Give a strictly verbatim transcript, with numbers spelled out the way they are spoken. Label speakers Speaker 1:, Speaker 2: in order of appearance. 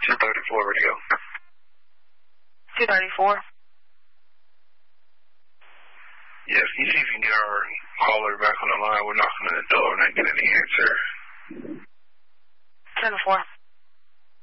Speaker 1: two thirty-four radio.
Speaker 2: two thirty-four?
Speaker 1: Yes, you see if you can get her and call her back on the line. We're knocking on the door and I get